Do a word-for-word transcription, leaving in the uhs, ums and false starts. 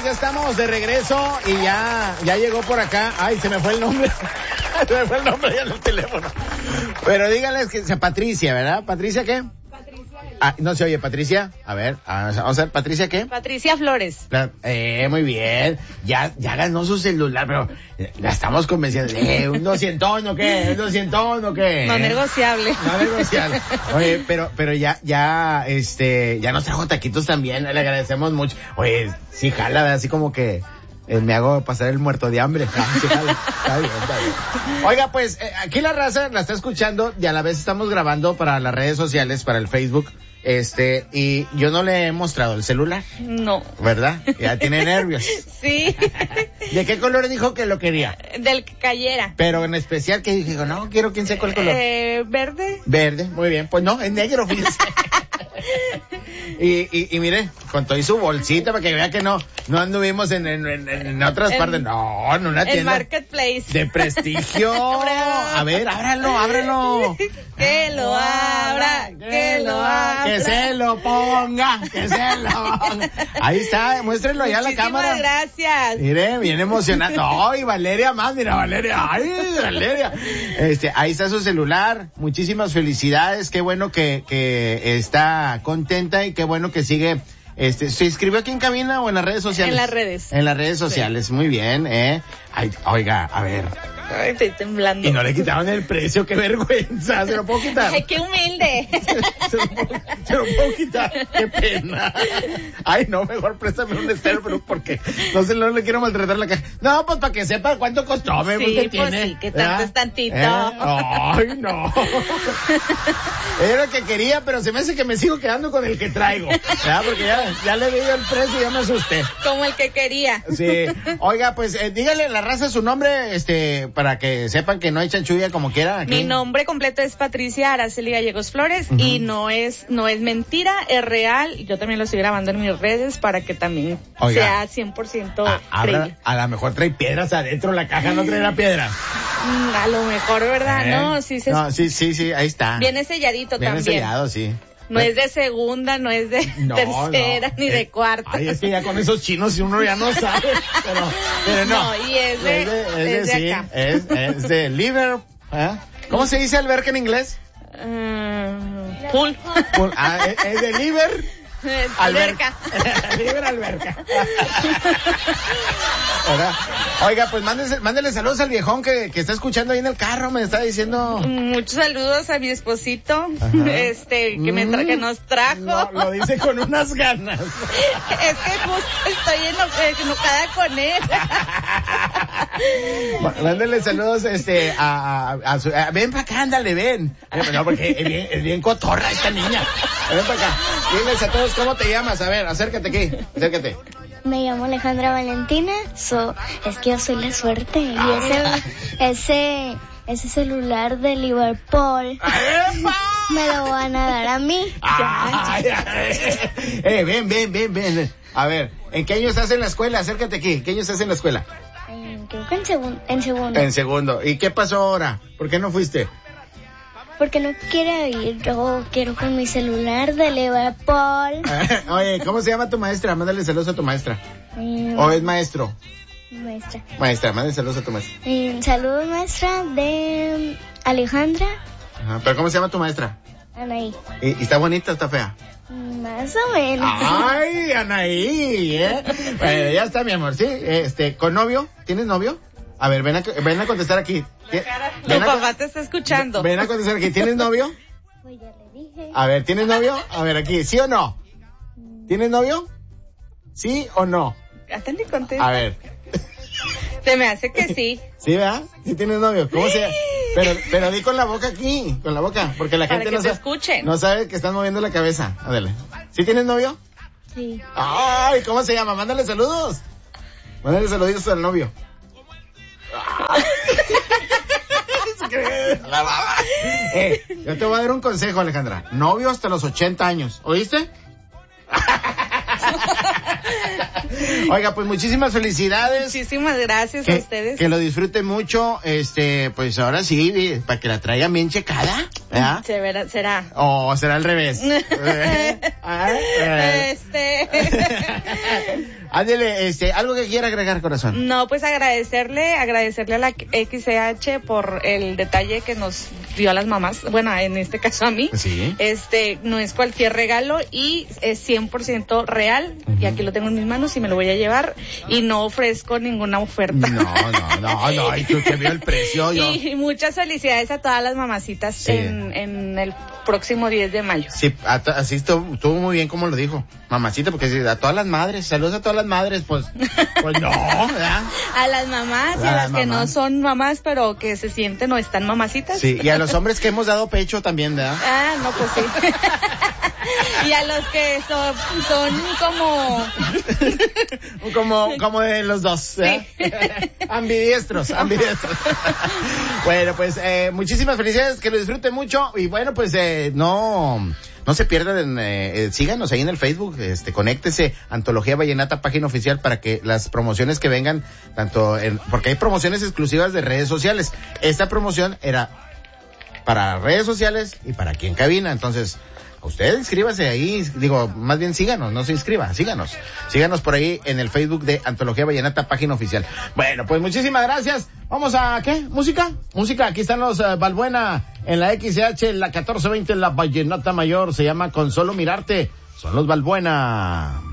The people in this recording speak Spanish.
ya estamos de regreso y ya, ya llegó por acá. Ay, se me fue el nombre. Se me fue el nombre ya en el teléfono. Pero díganles que sea Patricia, ¿verdad? ¿Patricia qué? Ah, no se oye, Patricia. A ver, vamos a ver, ¿Patricia qué? Patricia Flores. Eh, muy bien. Ya, ya ganó su celular, pero la estamos convenciendo. Eh, un doscientón o qué, un doscientón o qué. No negociable. No negociable. Oye, pero, pero ya, ya, este, ya nos trajo taquitos también. Le agradecemos mucho. Oye, sí jala, así como que eh, me hago pasar el muerto de hambre. Ah, sí jala. Está bien, está bien. Oiga, pues, eh, aquí la raza la está escuchando y a la vez estamos grabando para las redes sociales, para el Facebook. Este, y yo no le he mostrado el celular. No. ¿Verdad? Ya tiene nervios. Sí. ¿De qué color dijo que lo quería? Del que cayera. Pero en especial que dijo, no, quiero quién sepa el color. Eh, verde. Verde, muy bien. Pues no, es negro, fíjese. y, y, y mire, con todo y su bolsita para que vea que no, no anduvimos en, en, en, en otras en, partes. No, en una tienda. En Marketplace. De prestigio. A ver, ábralo, ábralo. Que lo abra, que lo abra. Que se lo ponga, que se lo ponga. Ahí está, muéstrenlo allá a la cámara. Muchísimas gracias. Mire, bien emocionado. No, y Valeria más, mira, Valeria. Ay, Valeria. Este, ahí está su celular. Muchísimas felicidades. Qué bueno que, que está contenta y qué bueno que sigue. Este, ¿se inscribió aquí en cabina o en las redes sociales? En las redes. En las redes sociales, sí. Muy bien, eh. Ay, oiga, a ver. Ay, estoy temblando. Y no le quitaron el precio, qué vergüenza. ¿Se lo puedo quitar? Ay, qué humilde. se, lo puedo, se lo puedo quitar, qué pena. Ay, no, mejor préstame un estero, pero porque no se no le quiero maltratar la caja. No, pues para que sepa cuánto costó, me sí, que pues tiene. Sí, que tanto es tantito. ¿Eh? Ay, no. Era el que quería, pero se me hace que me sigo quedando con el que traigo. ¿Verdad? Porque ya, ya le di el precio y ya me asusté. Como el que quería. Sí. Oiga, pues eh, dígale a la raza su nombre, este, para que sepan que no hay chanchulla como quiera. Aquí. Mi nombre completo es Patricia Araceli Gallegos Flores, uh-huh. Y no es, no es mentira, es real. Yo también lo estoy grabando en mis redes para que también Oiga, sea cien por ciento creíble. A lo mejor trae piedras adentro, la caja no traerá piedras. Mm, a lo mejor, ¿verdad? ¿Eh? No, sí se... No, sí, sí, sí, ahí está. Viene selladito Viene también. Viene sellado, sí. No es de segunda, no es de no, tercera, no. ni de cuarta. Ay, es que ya con esos chinos uno ya no sabe. Pero, pero no. No, y es de, es de, es de, es de sí, acá. Es, es de liver. ¿Eh? ¿Cómo se dice alberca en inglés? Uh, pool. pool. Ah, es, es de liver. Alberca. Libre alberca. Oiga, pues mándele, mándele saludos al viejón que, que está escuchando ahí en el carro, me está diciendo. Muchos saludos a mi esposito, Ajá. este, que me tra- que nos trajo. No, lo dice con unas ganas. Es que justo estoy eno- enojada con él. Mándele saludos, este, a, a, a su, a, ven para acá, ándale, ven. No, porque es bien, es bien cotorra esta niña. Ven para acá. Diles a todos cómo te llamas, a ver, acércate aquí, acércate. Me llamo Alejandra Valentina, so, es que yo soy la suerte, y ah. ese, ese, ese celular de Liverpool me lo van a dar a mí. Ah, ya, ya. Eh, ven, ven, ven, ven. A ver, ¿en qué año estás en la escuela? Acércate aquí, ¿en qué año estás en la escuela? Eh, creo que en, segun- en segundo. En segundo. ¿Y qué pasó ahora? ¿Por qué no fuiste? Porque no quiero ir, yo quiero con mi celular de Liverpool. Oye, ¿cómo se llama tu maestra? Mándale saludos a tu maestra. Mm, ¿O es maestro? Maestra. Maestra, mándale saludos a tu maestra. Mm, saludos, maestra, de Alejandra. Ajá, ¿pero cómo se llama tu maestra? Anaí. ¿Y, y está bonita o está fea? Más o menos. Ay, Anaí, ¿eh? Bueno, ya está, mi amor, ¿sí? Este, ¿con novio? ¿Tienes novio? A ver, ven a, ven a contestar aquí. Tu papá te está escuchando. Ven a contestar aquí. ¿Tienes novio? Pues ya le dije. A ver, ¿tienes novio? A ver, aquí, ¿sí o no? ¿Tienes novio? ¿Sí o no? Hasta ni contesta. A ver. Se me hace que sí. ¿Sí, verdad? ¿Sí tienes novio? ¿Cómo se...? Pero, pero di con la boca aquí, con la boca, porque la Para gente que no te sabe... escuchen. No sabe que estás moviendo la cabeza. Ándale. ¿Sí tienes novio? Sí. Ay, ¿cómo se llama? Mándale saludos. Mándale saluditos al novio. La baba. Eh, yo te voy a dar un consejo, Alejandra. Novio hasta los ochenta años. ¿Oíste? Oiga, pues muchísimas felicidades. Muchísimas gracias que, a ustedes. Que lo disfrute mucho. Este, pues ahora sí, para que la traigan bien checada. ¿Verdad? Se verá, será. O será al revés. ¿Eh? ¿Ah? Este. Ándele, este, algo que quiera agregar, corazón. No, pues agradecerle, agradecerle a la X C H por el detalle que nos dio a las mamás, bueno, en este caso a mí. Sí. Este, no es cualquier regalo y es cien por ciento real, uh-huh. y aquí lo tengo en mis manos y me lo voy a llevar y no ofrezco ninguna oferta. No, no, no, no, y tú que vio el precio. Yo. Y muchas felicidades a todas las mamacitas sí. en, en el próximo diez de mayo. Sí, a, así estuvo, estuvo muy bien como lo dijo, mamacita, porque si a todas las madres, saludos a todas las madres, pues, pues no, ¿verdad? A las mamás y a, a las, las que no son mamás, pero que se sienten o están mamacitas. Sí, y a los hombres que hemos dado pecho también, ¿verdad? Ah, no, pues sí. Y a los que son, son como... como, como de los dos, ¿verdad? Sí. Ambidiestros, ambidiestros. Bueno, pues, eh, muchísimas felicidades, que lo disfruten mucho, y bueno, pues, eh, no... No se pierdan, eh, síganos ahí en el Facebook, este, conéctese, Antología Vallenata, página oficial, para que las promociones que vengan, tanto en, porque hay promociones exclusivas de redes sociales. Esta promoción era para redes sociales y para aquí en cabina, entonces, usted inscríbase ahí, digo, más bien síganos, no se inscriba, síganos. Síganos por ahí en el Facebook de Antología Vallenata, página oficial. Bueno, pues muchísimas gracias. Vamos a, ¿qué? ¿Música? Música, aquí están los uh, Balbuena en la X C H, la catorce veinte, en la Vallenata Mayor, se llama Con Solo Mirarte. Son los Balbuena.